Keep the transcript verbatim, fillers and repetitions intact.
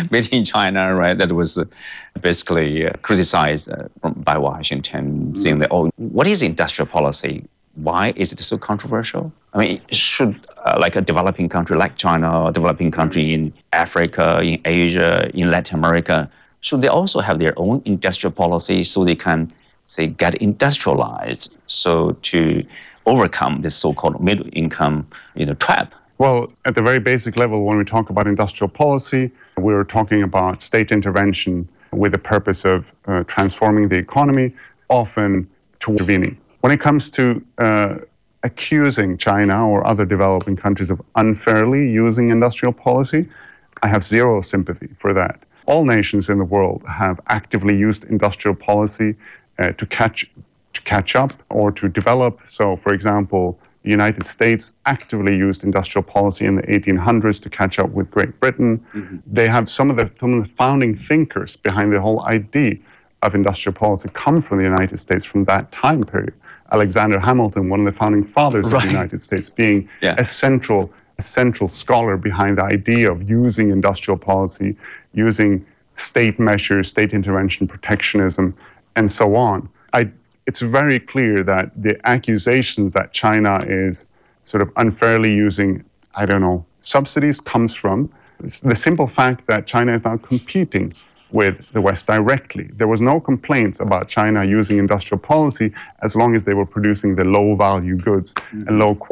made in China, right? That was uh, basically uh, criticized uh, from, by Washington, saying that, oh, what is industrial policy? Why is it so controversial? I mean, should uh, like a developing country like China, or developing country in Africa, in Asia, in Latin America, should they also have their own industrial policy so they can, say, get industrialized, so to overcome this so-called middle income, you know, trap? Well, at the very basic level, when we talk about industrial policy, we're talking about state intervention with the purpose of uh, transforming the economy, often to intervening. When it comes to uh, accusing China or other developing countries of unfairly using industrial policy, I have zero sympathy for that. All nations in the world have actively used industrial policy uh, to catch to catch up or to develop. So, for example, the United States actively used industrial policy in the eighteen hundreds to catch up with Great Britain. Mm-hmm. They have some of, the, some of the founding thinkers behind the whole idea of industrial policy come from the United States from that time period. Alexander Hamilton, one of the founding fathers right. of the United States, being yeah. a central a central scholar behind the idea of using industrial policy, using state measures, state intervention, protectionism, and so on. I, it's very clear that the accusations that China is sort of unfairly using, I don't know, subsidies comes from the simple fact that China is now competing with the West directly. There was no complaints about China using industrial policy as long as they were producing the low-value goods mm-hmm. and low quality.